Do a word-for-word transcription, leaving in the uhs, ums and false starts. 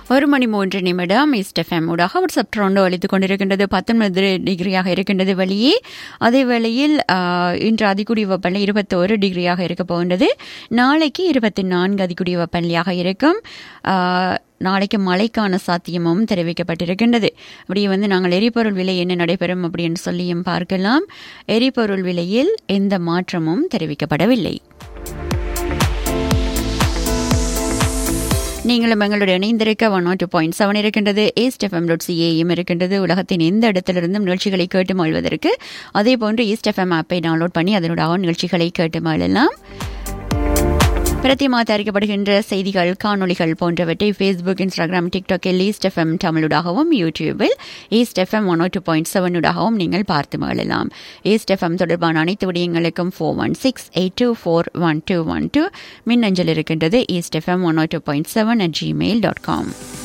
ஒரு மணி மூன்று நிமிடம் ஈஸ்ட் எஃப்எம் ஊடாக வாட்ஸ்அப் ட்ரோண்டோ அளித்துக் கொண்டிருக்கின்றது. பத்தொன்பது டிகிரியாக இருக்கின்றது வெளியே. அதே வேளையில் இன்று அதிகூடிய வெப்பநிலை இருபத்தோரு டிகிரியாக இருக்க போகின்றது. நாளைக்கு இருபத்தி நான்கு அதிகூடிய வெப்பநிலையாக இருக்கும். நாளைக்கு மழைக்கான சாத்தியமும் தெரிவிக்கப்பட்டிருக்கின்றது. அப்படியே வந்து நாங்கள் எரிபொருள் விலை என்ன நடைபெறும் அப்படின்னு சொல்லியும் பார்க்கலாம். எரிபொருள் விலையில் எந்த மாற்றமும் தெரிவிக்கப்படவில்லை. நீங்களும் எங்களுடைய இணைந்திருக்க one not two point seven இருக்கின்றது. ஈஸ்ட் எஃப்எம் டாட் சிஏயும் இருக்கின்றது. உலகத்தின் எந்த இடத்திலிருந்தும் நிகழ்ச்சிகளை கேட்டு மகிழ்வதற்கு அதே போன்று ஈஸ்ட் எஃப்எம் ஆப்பை டவுன்லோட் பண்ணி அதனுடைய நிகழ்ச்சிகளை கேட்டு மகிழலாம். பிரத்தியமாக தயாரிக்கப்படுகின்ற செய்திகள், காணொலிகள் போன்றவற்றை ஃபேஸ்புக், இன்ஸ்டாகிராம், டிக்டாக்கில் ஈஸ்ட் எஃப்எம் தமிழுடாகவும், யூடியூபில் east FM one two point செவனுடாகவும் நீங்கள் பார்த்து மகிழலாம். ஈஸ்ட் எஃப்எம் தொடர்பான அனைத்து விடயங்களுக்கும் four one six eight two four one two one two மின்னஞ்சல் இருக்கின்றது. East FM one two point seven at Gmail dot com.